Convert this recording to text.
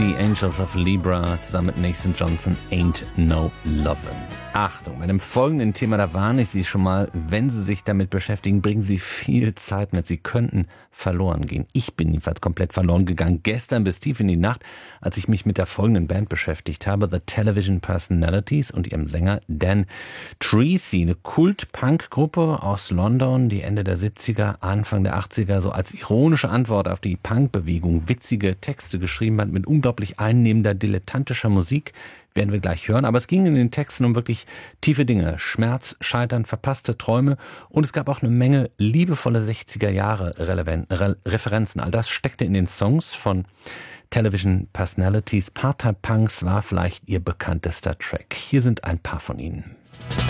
Die Angels of Libra zusammen mit Nathan Johnson, Ain't No Lovin'. Achtung, bei dem folgenden Thema, da warne ich Sie schon mal, wenn Sie sich damit beschäftigen, bringen Sie viel Zeit mit. Sie könnten verloren gehen. Ich bin jedenfalls komplett verloren gegangen, gestern bis tief in die Nacht, als ich mich mit der folgenden Band beschäftigt habe, The Television Personalities und ihrem Sänger Dan Treacy, eine Kult-Punk-Gruppe aus London, die Ende der 70er, Anfang der 80er so als ironische Antwort auf die Punk-Bewegung witzige Texte geschrieben hat mit unglaublich einnehmender, dilettantischer Musik. Werden wir gleich hören, aber es ging in den Texten um wirklich tiefe Dinge, Schmerz, Scheitern, verpasste Träume und es gab auch eine Menge liebevolle 60er Jahre Referenzen. All das steckte in den Songs von Television Personalities. Part-Time Punks war vielleicht ihr bekanntester Track. Hier sind ein paar von ihnen.